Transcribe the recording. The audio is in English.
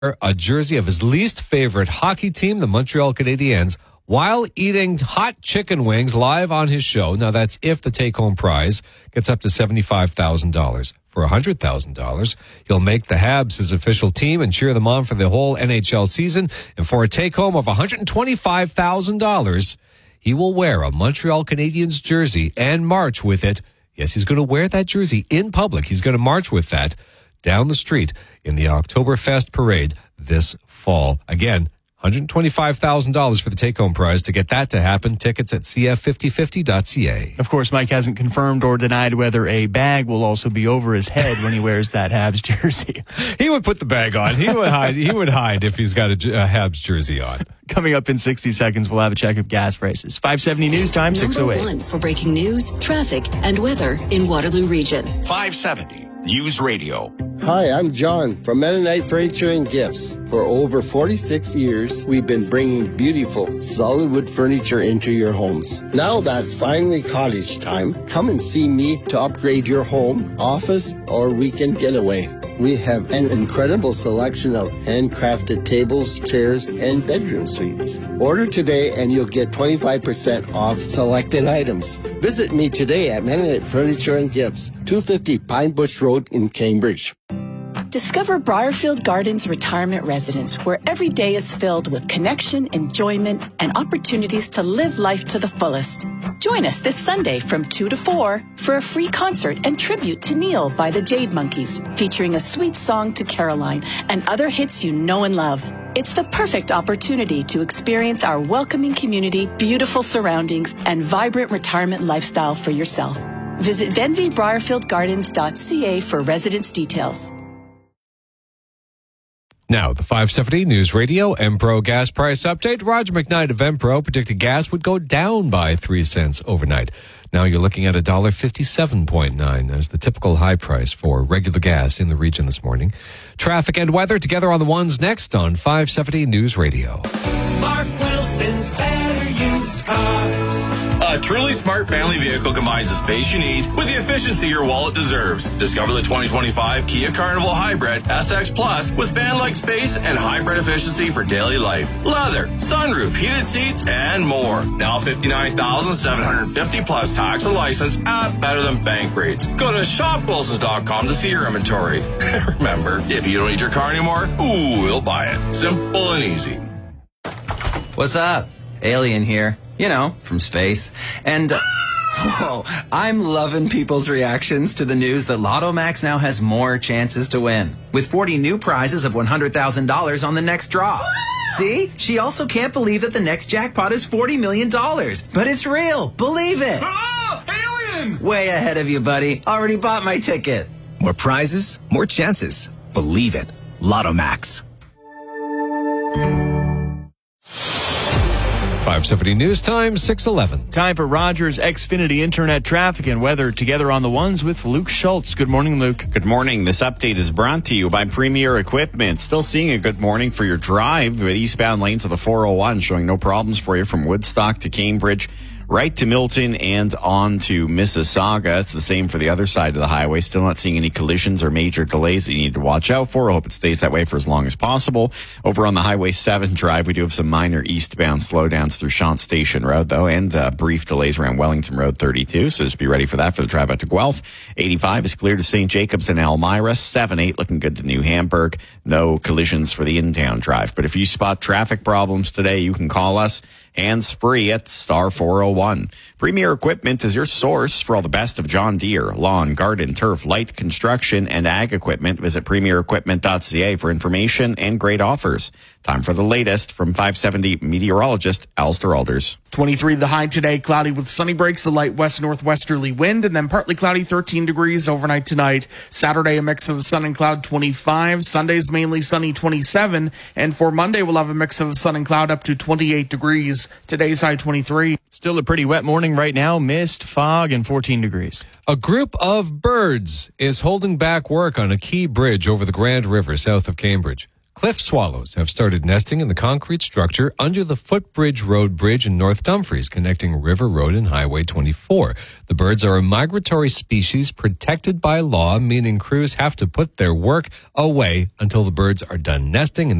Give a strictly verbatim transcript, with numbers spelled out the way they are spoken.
a jersey of his least favorite hockey team, the Montreal Canadiens, while eating hot chicken wings live on his show. Now, that's if the take-home prize gets up to seventy-five thousand dollars. For one hundred thousand dollars, he'll make the Habs his official team and cheer them on for the whole N H L season. And for a take-home of one hundred twenty-five thousand dollars, he will wear a Montreal Canadiens jersey and march with it. Yes, he's going to wear that jersey in public. He's going to march with that down the street in the Oktoberfest parade this fall. Again, one hundred twenty-five thousand dollars for the take-home prize. To get that to happen, tickets at c f fifty fifty dot c a. Of course, Mike hasn't confirmed or denied whether a bag will also be over his head when he wears that Habs jersey. He would put the bag on. He would hide. He would hide if he's got a, a Habs jersey on. Coming up in sixty seconds, we'll have a check of gas prices. five seventy News Time, six oh eight. Number one for breaking news, traffic, and weather in Waterloo Region. five seventy News Radio. Hi, I'm John from Mennonite Furniture and Gifts. For over forty-six years, we've been bringing beautiful, solid wood furniture into your homes. Now that's finally cottage time. Come and see me to upgrade your home, office, or weekend getaway. We have an incredible selection of handcrafted tables, chairs, and bedroom suites. Order today and you'll get twenty-five percent off selected items. Visit me today at Mennonite Furniture and Gifts, two fifty Pine Bush Road in Cambridge. Discover Briarfield Gardens Retirement Residence, where every day is filled with connection, enjoyment, and opportunities to live life to the fullest. Join us this Sunday from two to four for a free concert and tribute to Neil by the Jade Monkeys, featuring a sweet song to Caroline and other hits you know and love. It's the perfect opportunity to experience our welcoming community, beautiful surroundings, and vibrant retirement lifestyle for yourself. Visit venvy briarfield gardens dot c a for residence details. Now, the five seventy News Radio Empro gas price update. Roger McKnight of Empro predicted gas would go down by three cents overnight. Now you're looking at one dollar fifty-seven point nine as the typical high price for regular gas in the region this morning. Traffic and weather together on the ones next on five seventy News Radio. Mark Wilson's Better Used Cars. A truly smart family vehicle combines the space you need with the efficiency your wallet deserves. Discover the twenty twenty-five Kia Carnival Hybrid S X Plus with van-like space and hybrid efficiency for daily life. Leather, sunroof, heated seats, and more. Now fifty-nine thousand seven hundred fifty plus tax and license at better than bank rates. Go to shop wilsons dot com to see your inventory. Remember, if you don't need your car anymore, ooh, we'll buy it. Simple and easy. What's up? Alien here. You know, from space. And, uh, oh, I'm loving people's reactions to the news that Lotto Max now has more chances to win. With forty new prizes of one hundred thousand dollars on the next draw. See? She also can't believe that the next jackpot is forty million dollars. But it's real. Believe it. Oh, alien! Way ahead of you, buddy. Already bought my ticket. More prizes, more chances. Believe it. Lotto Max. five seventy News Time, six eleven. Time for Rogers Xfinity Internet traffic and weather together on the ones with Luke Schultz. Good morning, Luke. Good morning. This update is brought to you by Premier Equipment. Still seeing a good morning for your drive with eastbound lanes of the four oh one, showing no problems for you from Woodstock to Cambridge, right to Milton and on to Mississauga. It's the same for the other side of the highway. Still not seeing any collisions or major delays that you need to watch out for. I hope it stays that way for as long as possible. Over on the Highway seven drive, we do have some minor eastbound slowdowns through Shant Station Road, though, and uh, brief delays around Wellington Road thirty-two. So just be ready for that for the drive out to Guelph. eighty-five is clear to Saint Jacobs and Elmira. seven eight looking good to New Hamburg. No collisions for the in-town drive. But if you spot traffic problems today, you can call us hands-free at star four oh one. Premier Equipment is your source for all the best of John Deere, lawn, garden, turf, light construction, and ag equipment. Visit premier equipment dot c a for information and great offers. Time for the latest from five seventy meteorologist Alistair Alders. twenty-three the high today, cloudy with sunny breaks, a light west northwesterly wind, and then partly cloudy, thirteen degrees overnight tonight. Saturday, a mix of sun and cloud, twenty-five. Sunday's mainly sunny, twenty-seven. And for Monday, we'll have a mix of sun and cloud up to twenty-eight degrees. Today's high, twenty-three. Still a pretty wet morning right now. Mist, fog, and fourteen degrees. A group of birds is holding back work on a key bridge over the Grand River south of Cambridge. Cliff swallows have started nesting in the concrete structure under the Footbridge Road Bridge in North Dumfries, connecting River Road and Highway twenty-four. The birds are a migratory species protected by law, meaning crews have to put their work away until the birds are done nesting. And